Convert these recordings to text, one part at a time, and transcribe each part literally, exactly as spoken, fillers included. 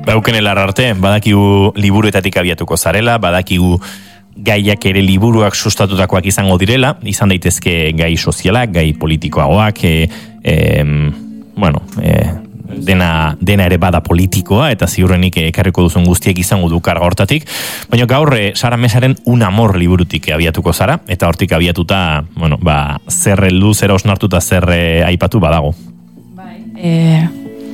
Bauken elarrarte, badakigu liburuetatik abiatuko zarela, badakigu gaiak ere liburuak sustatutakoak izango direla, izan daitezke gai sozialak, gai politikoagoak, e, e, bueno, e, dena, dena ere bada politikoa, eta ziurrenik ekarriko duzun guztiek izango du karga hortatik, baina gaur Sara Mesaren Un amor liburutik abiatuko zara, eta hortik abiatuta, bueno, ba, zer heldu, zer osnartuta, zer aipatu badago. Bai, eh...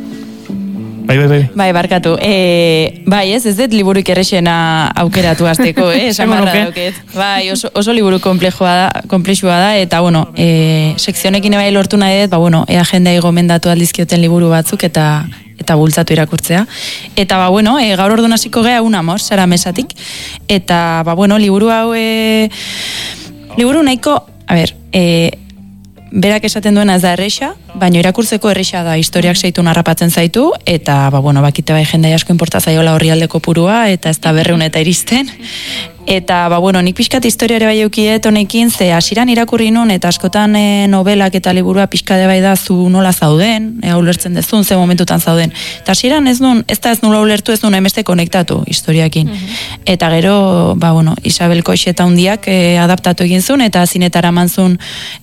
Bai, bai, bai. Bai, barkatu. E, bai, ez, ez dut liburuik errexena aukeratu azteko, eh? Esan barra dauket. Bai, oso, oso liburu komplexua da, komplexua da, eta, bueno, e, sekzionekin bai lortu nahi dut, ba, bueno, ea jendea gomendatu aldizkioten liburu batzuk, eta eta bultzatu irakurtzea. Eta, ba, bueno, e, gaur orduan hasiko gea Un amor, Sara Mesatik. Eta, ba, bueno, liburu hau, e, liburu nahiko, a ber, e, berak esaten duena ez da erresa, baina irakurtzeko erresa da, historiak seitu narrapatzen zaitu, eta, ba, bueno, bakite bai jendea asko inporta zaiola horri aldeko purua, eta ez da berreun eta iristen. Eta, ba, bueno, nik pixkat historiare bai eukiet honekin, ze hasiran irakurri nun, eta askotan e, novelak eta liburua pixkade bai da zu nola zauden, e, ulertzen dezun, ze momentutan zauden. Eta hasiran ez nun, ez da ez nula ulertu, ez nun emeste konektatu historiakin. Mm-hmm. Eta gero, ba, bueno, Isabel Koixeta hundiak e, adaptatu egin zuen, eta zinetara manzun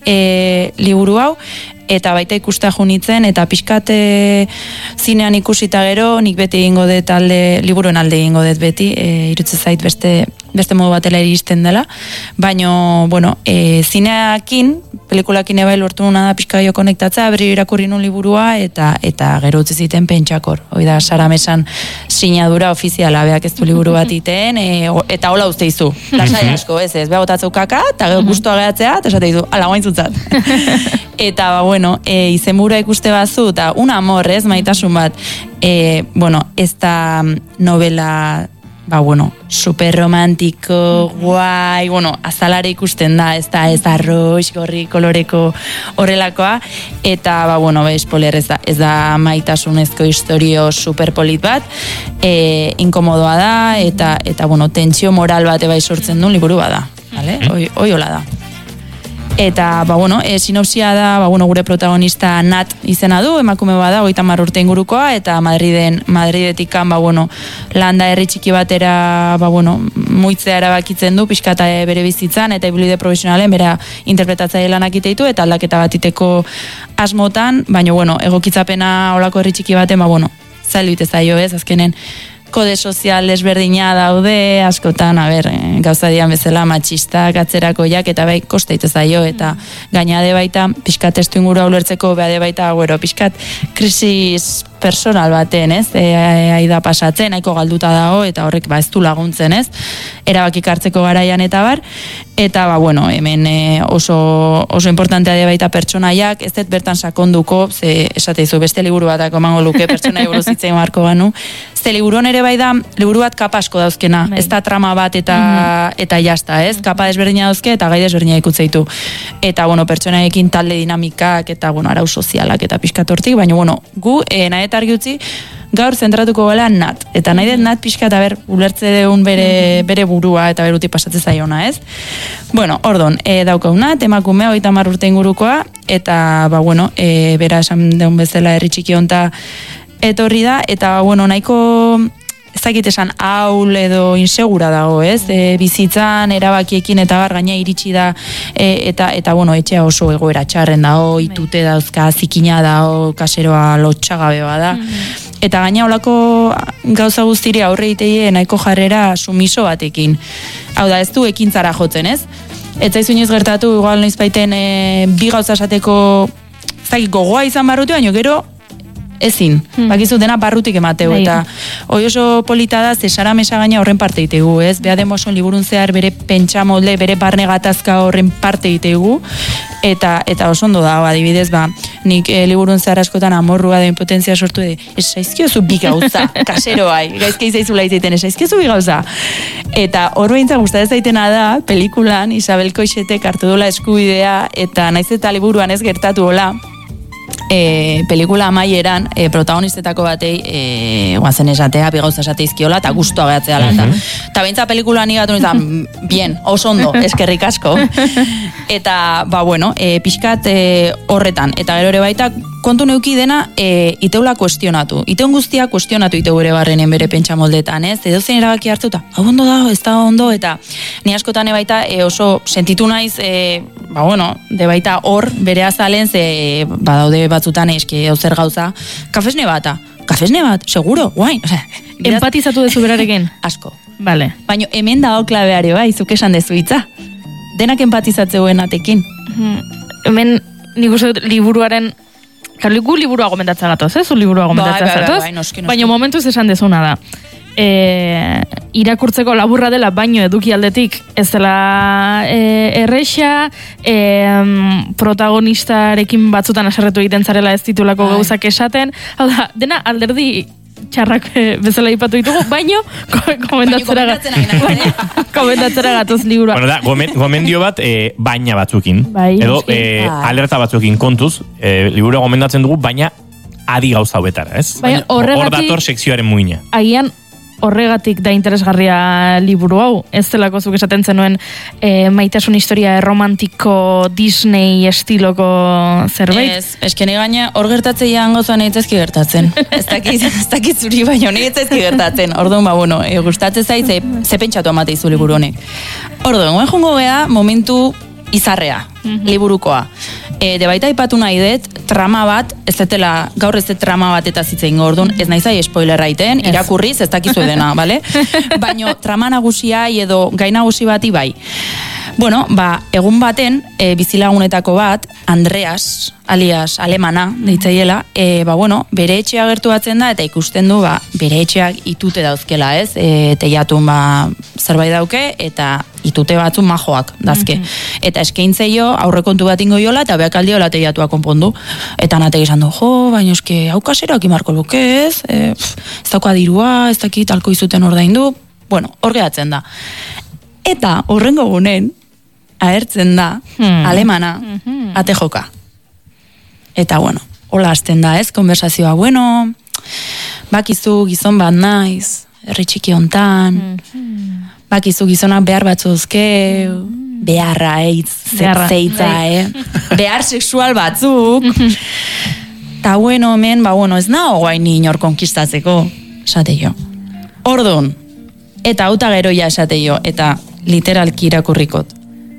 e, liburu hau, eta baita ikusta junitzen, eta pixkat e, zinean ikusita gero, nik beti egingo dut alde, liburuen alde egingo dut beti, e, irutze zait beste, beste modu batela iristen dela, baino, bueno, e, zineakin, pelikulakin ebai lortu nuna da pixka jo konektatza, berri irakurri nun liburua, eta eta gero utzi ziten pentsakor. Hoi da, Sara Mesan sinadura ofiziala, beak ez du liburu bat iten, e, o, eta hola uste izu. Lasai asko, ez ez, beha botatzeu kaka, eta gero guztua gehatzea, eta esate izu, ala guaintzutzat. Eta, ba, bueno, e, izenbura ikuste bazu, eta Un amor, ez, maitasun bat, e, bueno, ez da novela, ba, bueno, super romantiko, guai, bueno, azalare ikusten da, ez da, ez da arroz, gorri, koloreko horrelakoa, eta, ba, bueno, be, spoiler, ez da, ez da maitasunezko historio super polit bat, e, inkomodoa da, eta, eta, bueno, tentsio moral bat eba sortzen du liburu bada, vale? Oi, oi hola da. Eta, ba, bueno, e, sinopsia da, ba, bueno, gure protagonista Nat izena du, emakume bada, hogeita hamar urte ingurukoa, eta Madriden, Madridetikan, ba, bueno, landa herri txiki batera, ba, bueno, muitzea erabakitzen du, pixkata bere bizitzan, eta ibilbide profesionalen, bera interpretatzaile lanak iteitu, eta aldaketa bat iteko asmotan, baina, bueno, egokitzapena olako herri txiki baten, ba, bueno, zailu ite zaio, ez, azkenen, kode sozial desberdina daude, askotan, a ber, gauza dian bezala matxistak, atzerakoiak, eta bai, kosta ite zaio, eta gainade baita, pixkat testu inguru ulertzeko, behade baita, bueno, pixkat krisis personal baten, ez, e, aida pasatzen, nahiko galduta dago, eta horrek, ba, ez du laguntzen, ez, erabakik hartzeko garaian eta bar, eta, ba, bueno, hemen e, oso, oso importantea de baita pertsonaiak, ez dut bertan sakonduko, ze, esate izu, beste liburu batako emango luke, pertsonai buruz hitzen marko ganu, ze liburuan ere bai da, liburu bat kapa asko dauzkena, ez da trama bat eta, mm-hmm. eta jazta, ez, kapa desberdina dauzke, eta gai desberdina ikutzeitu, eta, bueno, pertsonaiekin talde dinamikak, eta, bueno, arau sozialak, eta pixkatortik, baina, bueno, gu, e, nahi eta argi utzi, gaur zentratuko gala Nat, eta nahi dut Nat pixka eta ber, ulertze deun bere, bere burua eta beruti pasatzen zaiona, ez? Bueno, ordon, e, daukau Nat, emakume hogeita hamar urte ingurukoa, eta, ba, bueno, e, bera esan deun bezala herri txiki honta etorri da, eta, bueno, nahiko ez dakit esan haul edo insegura dago, ez? E, bizitzan, erabakiekin eta bar gaina iritsi da, e, eta, eta, bueno, etxea oso egoera txarren dago, itute dauzka, zikina dago, kaseroa lotxagabe bada. Mm-hmm. Eta gaina olako gauza guztiri aurre iteie nahiko jarrera sumiso batekin. Hau da, ez du ekintzara jotzen, ez? Ez zaizu inoiz gertatu, igual noiz baiten e, bi gauza esateko, ez dakit gogoa izan barruti, baina gero ezin, hmm. bakizu dena barrutik emateu, eta hoi oso polita da, ze Sara Mesa gaina horren parte itegu, ez? Beha demoson liburun zehar bere pentsa molde, bere barne gatazka horren parte itegu, eta eta oso ondo da, adibidez, ba, nik e, liburun zehar askotan amorrua da impotentzia sortu de, esaizkiozu bi gauza, kaseroai, gaizke izaizula izaiten, esaizkiozu bi gauza. Eta hor behintza gustatzen zaitena da, pelikulan Isabel Koixetek hartu dola eskubidea, eta naiz eta liburuan ez gertatu hola, e, pelikula amaieran e, protagonistetako batei e, guazen esatea, bi gauza esateizkiola, eta guztua gehatzea lan. Eta mm-hmm. bintza pelikula nigatu nizan, bien, oso ondo, eskerrik asko. Eta, ba, bueno, e, pixkat e, horretan. Eta gero ere baita, kontu neuki dena, e, iteula kuestionatu. Iteun guztia kuestionatu iteu ere barrenen bere pentsa moldetan, ez? Edo zen erabaki hartuta, hau ondo da, ez da ondo, eta ni askotan ebaita e, oso sentitu naiz, e, ba, bueno, de baita hor, bere azalen, ze, ba, daude batzutan eski, hau zer gauza, kafesne bata, kafesne bat, seguro, guain. O sea, empatizatu dezu berarekin? Asko. Vale. Baina hemen dago klabeare, bai, zuk esan dezu hitza. Denak empatizatzeuen atekin. Hmm. Hemen, nik uste dut, liburuaren, gu liburua gomendatzea gatoz, ez? Zu liburua gomendatzea bai, bai, gatoz? bai, noski, noski. Baina momentuz esan dezuna da. E, irakurtzeko laburra dela, baino eduki aldetik ez dela e, erresa, e, protagonistarekin batzutan aserretu egiten zarela ez titulako Ai. gauzak esaten. Hau da, dena alderdi txarrak bezala ipatu ditugu, baino komentatzera komentatzera gatoz liburua. Bueno, da, gomen, gomendio bat e, baina batzukin. Bai, edo e, alerta batzukin kontuz, e, liburua gomendatzen dugu, baina adi gauza hauetara, ez? Baina Hor horregatik dator sekzioaren muina. Agian horregatik da interesgarria liburu hau. Ez delako zuk esaten zenuen e, maitasun historia erromantiko Disney estiloko zerbait. Ez, eskene gaina hor gertatzeian gozoan eitzezki gertatzen. Ez dakit, ez dakit zuri baino, ni eitzezki gertatzen. Orduan, ba, bueno, e, gustatzen zait, ze, ze pentsatu amate izu liburu honek. Orduan, guen jongo gea momentu izarrea, mm-hmm. liburukoa. E, de baita ipatu nahi dut, trama bat, ez detela, gaur ez dut trama bat eta zitzen gordun, ez nahi zai spoilerra iten, irakurriz, ez dakizu edena, bale? Baina trama nagusia edo gai nagusi bati bai. Bueno, ba, egun baten, e, bizilagunetako bat, Andreas, alias alemana, deitzaiela, e, ba, bueno, bere etxea gertuatzen da, eta ikusten du, ba, bere etxeak itute dauzkela, ez? E, teiatun, ba, zerbait dauke, eta itute batzu majoak dazke. Mm-hmm. Eta eskaintzeio, aurrekontu bat ingo jola, eta beak aldiola teiatua konpondu. Eta natek esan du, jo, baina eske, hau kaseroak imarko luke, ez? E, pff, ez dauka dirua, ez dakit, alko izuten ordaindu. Bueno, hor gehatzen da. Eta horrengo gunen, ahertzen da, hmm. alemana, hmm. ate joka. Eta, bueno, hola hasten da, ez, konversazioa, bueno, bakizu gizon bat naiz, herri txiki hontan, hmm. bakizu gizonak behar batzuzke, hmm. beharra, eitz, zeitza, eh? behar sexual batzuk, eta, bueno, men, ba, bueno, ez nago guain inor konkistatzeko, esate jo. Ordon, eta auta geroia esate jo, eta literalki irakurrikot.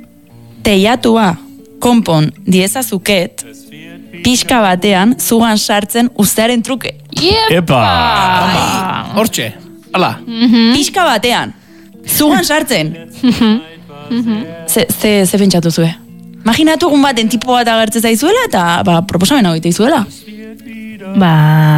Teiatua konpon diezazuket pixka batean zugan sartzen ustearen truke. Epa! Hortxe, hala. Pixka batean zugan sartzen. Ze, ze, ze pentsatu zue? Imaginatu un baten tipo bat agertzen zaizuela eta ba, proposamen hau izuela. Ba...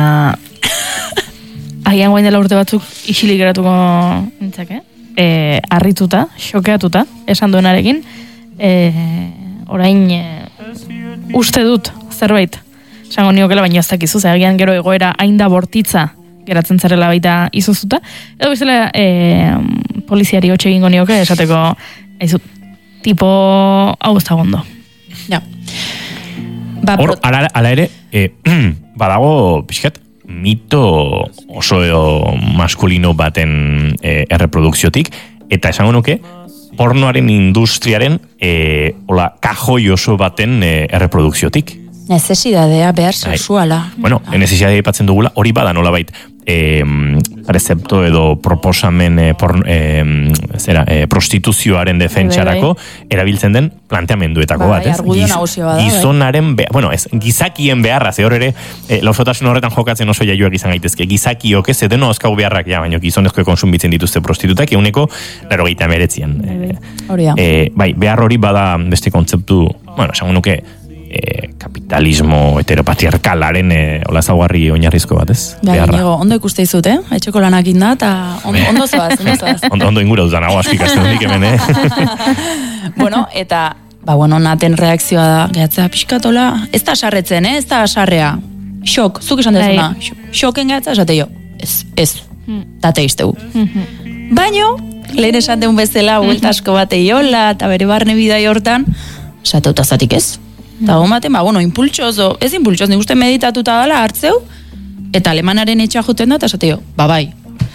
Agian guain dela urte batzuk isilik geratuko nintzak, eh? E, arrituta, xokeatuta, esan duenarekin. E, orain e, uste dut zerbait esango niokela, baina ez dakizu, agian gero egoera hain da bortitza geratzen zarela baita izuzuta, edo bezala e, poliziari hotxe egingo nioke esateko, aizu, tipo hau ez da gondo. Ja. Ba, Hor, ala, ala ere, e, badago pixkat mito oso maskulino baten e, erreprodukziotik, eta esango nuke pornoaren industriaren e, ola, kajoi oso baten e, erreprodukziotik. Necesidadea behar sexuala. Bueno, ah. necesidadea ipatzen dugula, hori bada nolabait e, precepto edo proposamen e, por, e, zera, e, prostituzioaren defentsarako erabiltzen den planteamenduetako ba, bat, ez? Giz, bada, gizonaren, be, bueno, ez, gizakien beharra, ze hor ere, e, lausotasun horretan jokatzen oso jaioak izan gaitezke, gizakiok ez, edeno oskau beharrak, ja, baina gizonezko konsumitzen dituzte prostitutak, euneko, laro gehieta meretzian. Hori da. E, bai, behar hori bada beste kontzeptu, bueno, esan nuke, E, kapitalismo heteropatriarkalaren e, hola zaugarri oinarrizko bat, ez? Bai, Inigo, ondo ikuste izut, eh? Etxeko lanak inda, eta ondo, ondo zoaz, ondo zoaz. ondo, ondo ingura duzan, hau aspikazten dik hemen, eh? Bueno, eta, ba, bueno, naten reakzioa da, gehatzea pixkatola, ez da asarretzen, eh? Ez da asarrea. Xok, zuk esan dezuna. Xoken gehatza, esate jo. Ez, ez, date iztegu. Baino, lehen esan deun bezala, buelta asko bate jola, eta bere barne bidai hortan, esate utazatik ez. Eta hon baten, ba, bueno, impultsozo, ez impultsoz, nik uste meditatuta dala hartzeu, eta alemanaren etxea juten da, eta esateo, ba bai.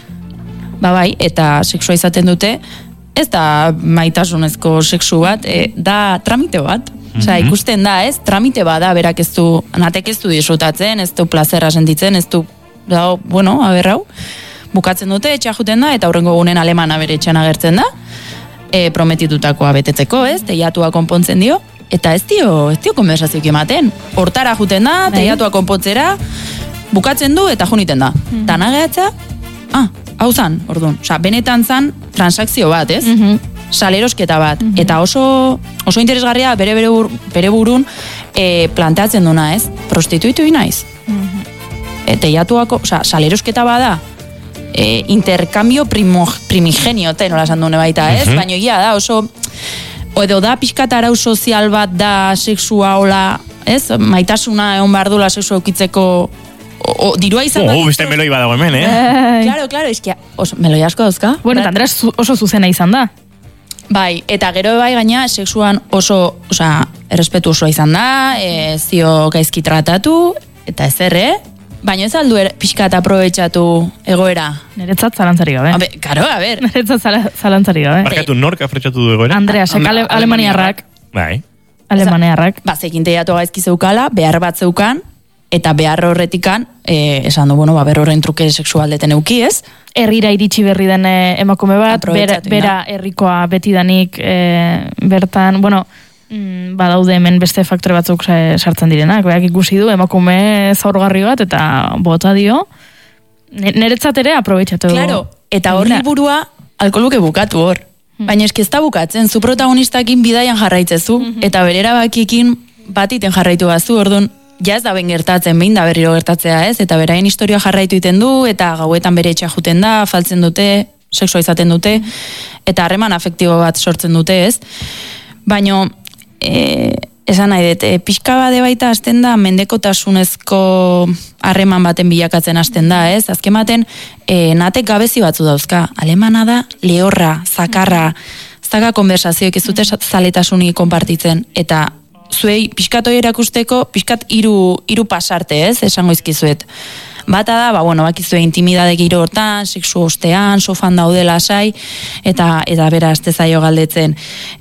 Ba bai, eta sexua izaten dute, ez da maitasunezko sexu bat, e, da tramite bat. Osea, ikusten da, ez? Tramite bat da, berak ez du, natek ez du disfrutatzen, ez du plazerra sentitzen, ez du, da, bueno, aberrau, bukatzen dute, etxea juten da, eta aurrengo gunen alemana bere etxean agertzen da, e, prometitutakoa betetzeko, ez? Teiatua konpontzen dio, eta ez dio, ez dio konversazioik ematen. Hortara juten da, teiatua konpontzera, bukatzen du, eta juniten da. Mm. Tana gehatza, ah, hau zan, orduan. Osa, benetan zan, transakzio bat, ez? Mm-hmm. Salerosketa bat. Mm-hmm. Eta oso, oso interesgarria bere, bere, bur, bere burun e, planteatzen duna, ez? Prostituitu inaiz. Mm-hmm. E, teiatuako, osa, salerosketa bada, e, intercambio primo, primigenio, te nola esan dune baita, ez? Mm-hmm. Baina egia da, oso, edo da pixkat arau sozial bat da sexua hola, ez? Maitasuna egon behar dula sexua eukitzeko, o, o, dirua izan... Oh, beste meloi badago hemen, eh? Claro, claro, eskia, oso, meloi asko dauzka. Bueno, eta Andreas oso zuzena izan da. Bai, eta gero bai gaina sexuan oso, osea, errespetu osoa izan da, e, zio gaizki tratatu, eta ez erre, baina ez aldu er, pixkat aprobetxatu egoera. Niretzat zalantzari gabe. Abe, karo, a ber. Niretzat zala, zalantzari gabe. Markatu nork aprobetxatu du egoera? Andreasek, ale, alemaniarrak. Bai. Alemaniarrak. Ba, zekinteiatu gaizki zeukala, behar bat zeukan, eta behar horretikan, eh, esan du, bueno, ba, ber horren truke sexualdeten euki, ez? Herrira iritsi berri den emakume bat, bera, bera herrikoa betidanik e, bertan, bueno, mm, badaude hemen beste faktore batzuk sartzen direnak, berak ikusi du emakume zaurgarri bat, eta bota dio, niretzat ere aprobetxatu. Claro, eta hor liburua alkoluke bukatu hor. Baina eski ez da bukatzen, zu protagonistakin bidaian jarraitzezu, mm-hmm. eta berera bakiekin batiten jarraitu bazu, orduan, ja ez da ben gertatzen, behin da berriro gertatzea, ez? Eta beraien historia jarraitu iten du, eta gauetan bere etxea juten da, faltzen dute, sexua izaten dute, eta harreman afektibo bat sortzen dute, ez? Baina, e, esan nahi dut, e, pixka bade baita hasten da, mendekotasunezko harreman baten bilakatzen hasten da, ez? Azken baten, e, natek gabezi batzu dauzka. Alemana da, lehorra, zakarra, zaka konversazioek ez dute zaletasunik konpartitzen, eta zuei pixkat hori erakusteko, pixkat hiru hiru pasarte, ez, esango izkizuet. Bata da, ba, bueno, bakizue intimidade giro hortan, sexu ostean, sofan daude lasai, eta, eta bera azte zaio galdetzen.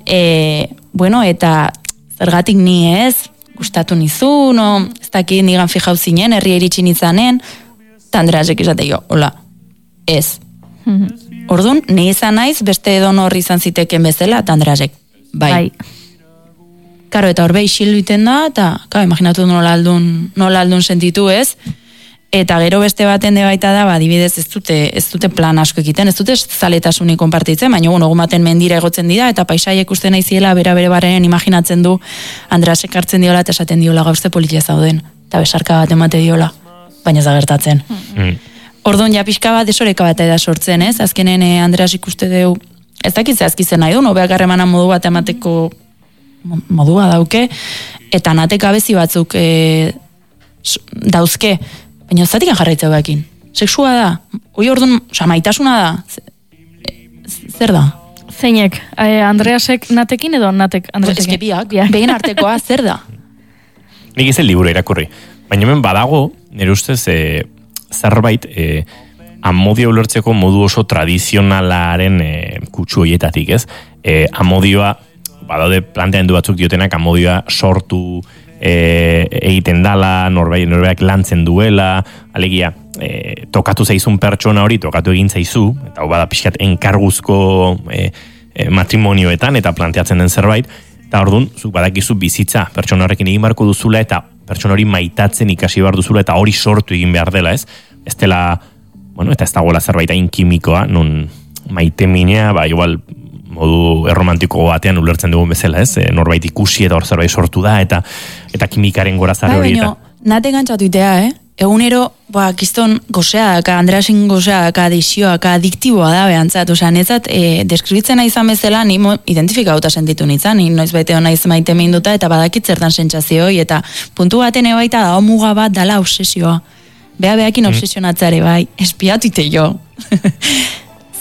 E, bueno, eta zergatik ni ez, gustatu nizu, no, ez dakit nigan fijau zinen, herri iritsi nitzanen, eta Andreasek esateio, hola, ez. Mm-hmm. Orduan, ni izan naiz, beste edon horri izan ziteken bezala, eta Andreasek, bai. bai. Karo, eta horbe isil biten da, eta, karo, imaginatu nola aldun, nola aldun sentitu, ez? Eta gero beste baten de baita da, ba, adibidez ez dute, ez dute plan asko egiten, ez dute zaletasunik konpartitzen, baina, bueno, egun baten mendira egotzen dira, eta paisai ikusten naiziela, bera bere barren imaginatzen du, Andreasek hartzen diola, eta esaten diola gauzte politia zauden, eta besarka bat emate diola, baina ez da gertatzen. Mm. Orduan, ja pixka bat desoreka bat da sortzen, ez? Azkenen eh, Andreas ikuste deu, ez dakitze azkizen nahi du, no? Beak harremana modu bat emateko modua dauke, eta natek abezi batzuk e, dauzke, baina zatik jarraitzeu bekin. Sexua da, hoi orduan, oza, maitasuna da, zer da? Zeinek, eh, Andreasek natekin edo natek Andreasekin? Eske biak, begin artekoa zer da? Nik izen liburu irakurri, baina hemen badago, nire ustez, e, zerbait, e, amodio ulertzeko modu oso tradizionalaren e, kutsu hoietatik, ez? E, amodioa, badaude planteamendu batzuk diotenak amodioa sortu e, egiten dala, norbait norbeak lantzen duela, alegia e, tokatu zaizun pertsona hori, tokatu egin zaizu, eta hau bada pixkat enkarguzko e, e, matrimonioetan, eta planteatzen den zerbait, eta orduan, zuk badakizu bizitza pertsona horrekin egin beharko duzula, eta pertsona hori maitatzen ikasi behar duzula, eta hori sortu egin behar dela, ez? Ez dela, bueno, eta ez dagoela zerbait hain kimikoa, nun maite minea, ba, igual, modu erromantiko batean ulertzen dugun bezala, ez? E, norbait ikusi eta hor zerbait sortu da, eta eta kimikaren gorazarre hori eta... Nate gantzatu itea, eh? Egunero, ba, kiston gozea daka, Andreasin gozea daka, desioa daka, adiktiboa da behantzat, osea, netzat, e, deskribitzen izan bezala, ni identifikauta sentitu nitzan, ni noiz baite hona izan maite minduta, eta badakit zertan sentsazioi, eta puntu baten ebaita da, muga bat dala obsesioa. Bea beakin obsesionatzare, bai, espiatu ite jo.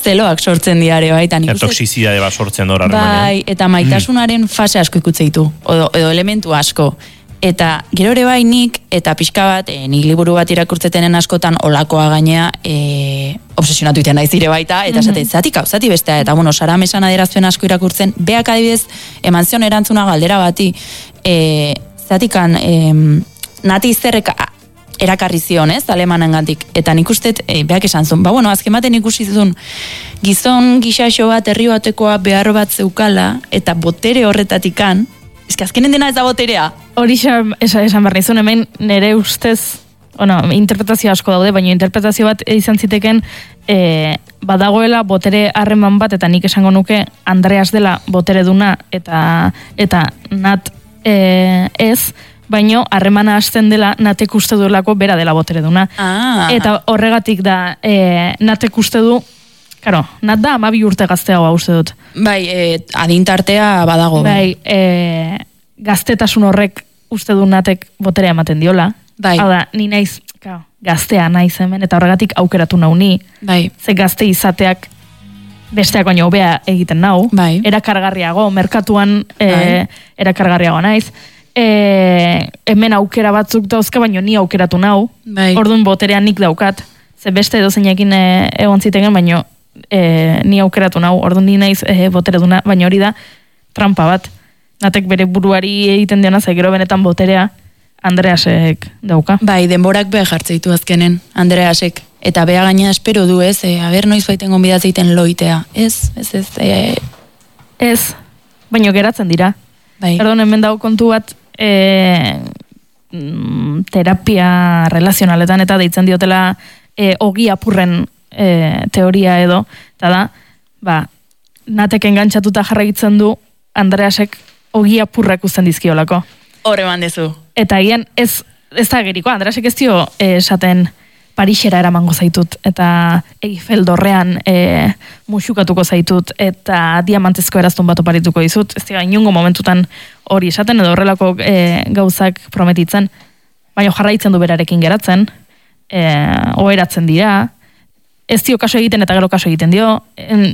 zeloak sortzen diare, bai, eta nik uste... Toxizidade bat sortzen dora harremanean. Bai, eta maitasunaren fase asko ikutzeitu, edo, edo elementu asko. Eta gero ere bai nik, eta pixka bat, e, nik liburu bat irakurtzetenen askotan olakoa gainea e, obsesionatu iten naiz dire baita, eta esate, mm-hmm. zatik hau, zati bestea, eta bueno, Sara Mesan adierazpen asko irakurtzen, beak adibidez, eman zion erantzuna galdera bati, e, zatikan, e, nati izerrek erakarri zion, ez, alemanengatik, eta nik ustet, e, beak esan zuen, ba bueno, azken baten ikusi zuen, gizon gixaxo bat, herri batekoa behar bat zeukala, eta botere horretatikan, ez que azkenen dena ez da boterea. Hori esan, esan behar nizun, hemen nire ustez, bueno, interpretazio asko daude, baina interpretazio bat izan ziteken, e, badagoela botere harreman bat, eta nik esango nuke Andreas dela botere duna, eta, eta Nat e, ez, baino harremana hasten dela Natek uste duelako bera dela botere duna. Ah. Eta horregatik da e, Natek uste du, Karo, Nat da amabi urte gazteagoa uste dut. Bai, e, adintartea badago. Bai, e, gaztetasun horrek uste du Natek boterea ematen diola. Bai. Hau da, ni naiz, kao, gaztea naiz hemen, eta horregatik aukeratu nau ni. Bai. Ze gazte izateak besteak baino hobea egiten nau. Bai. Erakargarriago, merkatuan e, bai. erakargarriago naiz. E, hemen aukera batzuk dauzka, baino ni aukeratu nau. Bai. Orduan boterea nik daukat. Ze beste edo zeinekin e, egon zitegen, baino E, ni aukeratu nau, orduan ni naiz e, botere duna, baina hori da trampa bat. Natek bere buruari egiten diona, ze gero benetan boterea Andreasek dauka. Bai, denborak beha jartzeitu azkenen, Andreasek. Eta beha gaina espero du ez, e, aber noiz baiten gonbidatzeiten loitea. Ez, ez, ez. E... Ez, baina geratzen dira. Bai. Orduan hemen dago kontu bat e, terapia relazionaletan eta deitzen diotela e, ogi apurren E, teoria edo, eta da, ba, Natek engantzatuta jarraitzen du Andreasek ogi apurrak uzten dizkiolako. Horre mandezu. Eta gian, ez, ez da geriko, Andreasek ez dio esaten Parisera eramango zaitut, eta Eiffel dorrean e, musukatuko zaitut, eta diamantezko eraztun bat oparituko dizut, ez dira, inungo momentutan hori esaten, edo horrelako e, gauzak prometitzen, baina jarraitzen du berarekin geratzen, e, oheratzen dira, ez dio kaso egiten eta gero kaso egiten dio, en,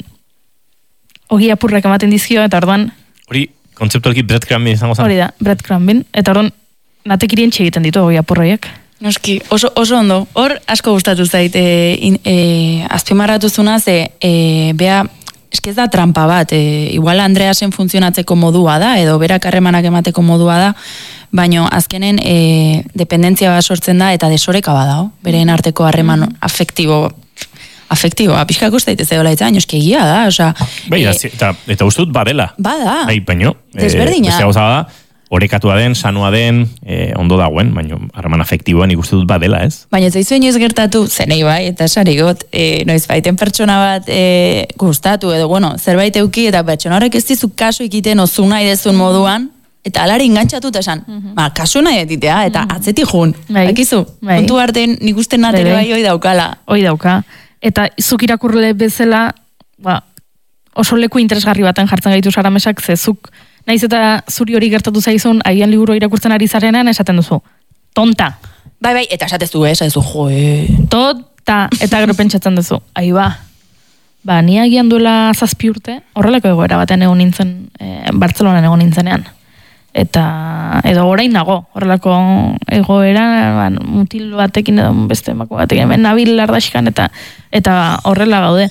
ogi apurrak ematen dizkio, eta orduan... Hori, kontzeptualki breadcrumbing izango zen? Hori da, breadcrumbing, eta orduan Natek irientxe egiten ditu ogi apurroiek. Noski, oso, oso ondo, hor asko gustatu zait, e, e, azpimarratu zuna, ze, e, bea, eski ez da trampa bat, e, igual Andreasen funtzionatzeko modua da, edo berak harremanak emateko modua da, baino azkenen e, dependentzia bat sortzen da, eta desoreka badao, bereen arteko harreman afektibo afektiboa, pixkako ez daitez edo laitza, eski egia da, oza... Bai, e, eta, eta uste dut badela. Bada. Bai, baino. Desberdina. E, beste gauza da, orekatua den, sanua den, e, ondo dagoen, baino, harreman afektiboan ikuste dut badela, ez? Baina ez daizu inoiz gertatu, zenei bai, eta sarigot, e, noiz baiten pertsona bat e, gustatu, edo, bueno, zerbait euki, eta pertsona horrek ez dizu kaso ikiten ozu nahi dezun moduan, eta alari engantzatu eta esan, mm-hmm. ba, kasu nahi etitea, eta mm-hmm. atzetik jun. Bai. Akizu, bai. Puntu artean nik uste natere bai hoi daukala. Hoi dauka. Eta zuk irakurle bezala, ba, oso leku interesgarri baten jartzen gaitu Sara Mesak, ze zuk, naiz eta zuri hori gertatu zaizun, agian liburu irakurtzen ari zarenean esaten duzu. Tonta. Bai, bai, eta esatez du, eh, esatez du, joe. Tonta, eta gero pentsatzen duzu. Ahi ba, ba, ni agian duela zazpi urte, horrelako egoera baten egon nintzen, e, Bartzelonan egon nintzenean. Eta, edo orain nago, horrelako egoera, ba, mutil batekin edo beste emako batekin, hemen nabil lardaskan, eta eta horrela gaude.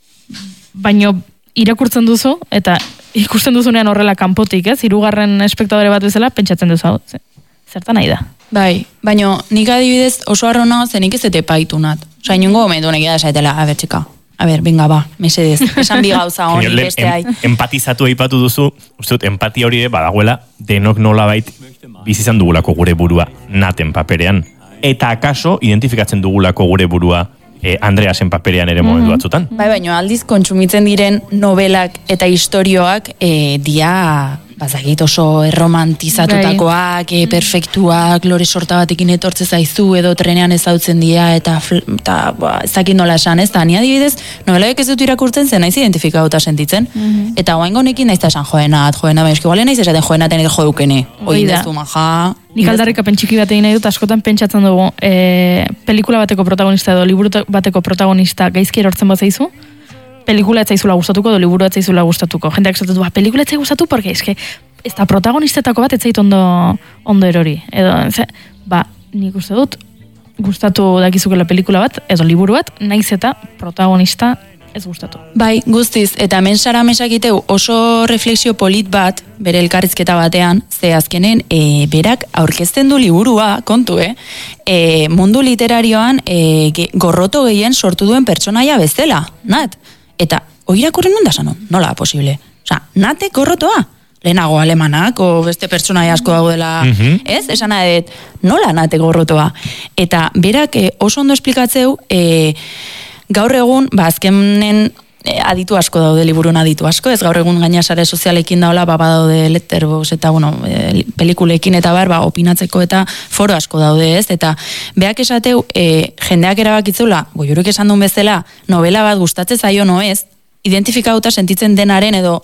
Baino irakurtzen duzu, eta ikusten duzunean horrela kanpotik, ez? Hirugarren espektadore bat bezala, pentsatzen duzu, zertan nahi da. Bai, baino nik adibidez oso arrona zenik ez ete paitu nat. Osa, inungo momentu honek da esaetela, a ber, txika, a ber, venga, ba, mesedez, esan bi gauza honi beste hai. Em, empatizatu aipatu duzu, uste dut, empatia hori badagoela, denok nolabait bizizan dugulako gure burua Naten paperean. Eta akaso, identifikatzen dugulako gure burua eh, Andreasen paperean ere momentu batzutan. Bai, baino aldiz kontsumitzen diren novelak eta istorioak e, dia, bazagit oso erromantizatutakoak, e, perfektuak, lore sorta batekin etortze zaizu, edo trenean ezautzen dira, eta, eta ba, ez dakit nola esan, ez da, ni adibidez, novelak ez dut irakurtzen zen, naiz identifikauta sentitzen, mm-hmm. eta oaingo nekin naiz da esan joenat, joenat, baina eski igual naiz esaten joenaten edo joeukene, hoi dezu maja. Nik aldarrikapen txiki bat egin nahi dut, askotan pentsatzen dugu, e, pelikula bateko protagonista edo liburu bateko protagonista gaizki erortzen bat zaizu, pelikula etzaizula gustatuko, edo liburu etzaizula gustatuko. Jendeak esaten du, ba, pelikula etzai gustatu, porque eske, ez da protagonistetako bat etzait ondo, ondo erori. Edo, ze, ba, nik uste dut, gustatu dakizukela pelikula bat, edo liburu bat, naiz eta protagonista ez gustatu. Bai, guztiz, eta hemen Sara mesakiteu oso refleksio polit bat, bere elkarrizketa batean, ze azkenen, e, berak aurkezten du liburua, kontu, eh? E, mundu literarioan e, ge, gorroto gehien sortu duen pertsonaia bezala, nat? Eta, oirakurren non da sanon? Nola posible? Osa, nate gorrotoa? Lehenago alemanak, o beste pertsonaia asko dago dela, mm-hmm. ez? Esan adet, nola nate gorrotoa? Eta, berak e, oso ondo esplikatzeu, e, gaur egun, ba, azkenen e, aditu asko daude, liburun aditu asko, ez gaur egun gaina sare sozialekin daula, ba, badaude Letterboxd eta, bueno, e, pelikulekin eta bar, ba, opinatzeko eta foro asko daude, ez? Eta beak esateu, e, jendeak erabakitzula, goiuruk esan duen bezala, novela bat gustatzen zaio no ez, identifikatuta sentitzen denaren edo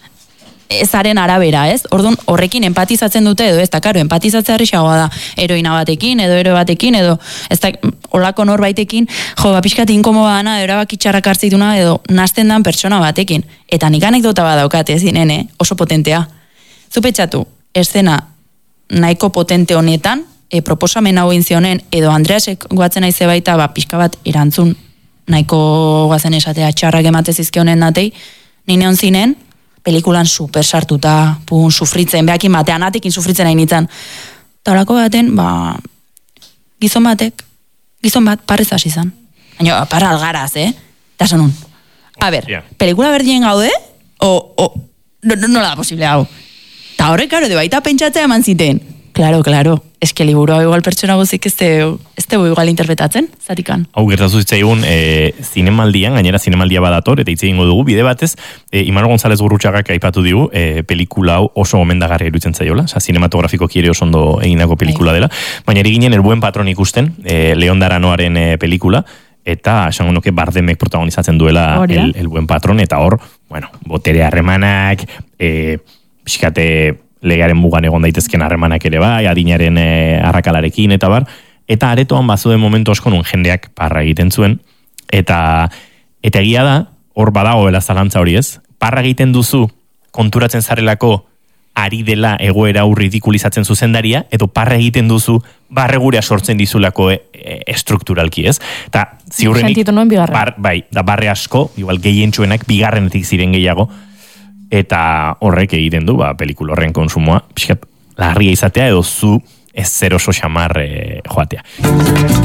ezaren arabera, ez? Orduan, horrekin empatizatzen dute edo ez, eta karo, empatizatzea errixagoa da, heroina batekin, edo ero batekin, edo ez da, olako norbaitekin, jo, ba, pixkat inkomoda dana, erabaki txarrak hartzituna, edo nazten dan pertsona batekin. Eta nik anekdota badaukat, ez dinen, eh? Oso potentea. Zupetxatu, eszena nahiko potente honetan, e, proposamen hau inzionen, edo Andreasek guatzen aize baita, ba, pixka bat erantzun, nahiko guazen esatea, txarrak ematez izke honen natei, nine hon zinen, pelikulan super sartuta, pun, sufritzen, behakin batean, atekin sufritzen hain nintzen. Taurako baten, ba, gizon batek, gizon bat, parrez hasi zan. Baina, parra algaraz, eh? Eta sonun. A ber, yeah. Pelikula berdien gaude? O, o, no, no, nola da posible hau? Ta horrek, karo, de baita pentsatzea eman ziten. Claro, claro. Eske liburua igual pertsona guzik ez tegu igual interpretatzen, zatikan. Hau gertazu zitzaigun, e, zinemaldian, gainera zinemaldia badator, eta hitz egingo dugu, bide batez, e, Imano González Gurrutxagak aipatu digu, e, pelikula hau oso gomendagarria iruditzen zaiola, oza, zinematografikoki ere oso ondo egindako pelikula dela, baina ere ginen El buen patron ikusten, e, Leon Daranoaren e, pelikula, eta esango nuke Bardemek protagonizatzen duela el, el buen patron, eta hor, bueno, botere harremanak, e, pixkate legearen mugan egon daitezken harremanak ere bai, adinaren e, arrakalarekin eta bar, eta aretoan bazuen momentu asko nun jendeak parra egiten zuen, eta eta egia da, hor badagoela zalantza hori ez, parra egiten duzu konturatzen zarelako ari dela egoera hau ridikulizatzen zuzendaria, edo parra egiten duzu barregurea sortzen dizulako e, e, estrukturalki ez. Eta ziurrenik, bar, bai, da barre asko, igual gehientsuenak bigarrenetik ziren gehiago, eta horrek egiten du, ba, pelikula horren konsumoa, pixkat, larria izatea edo zu ez zer oso xamar eh, joatea.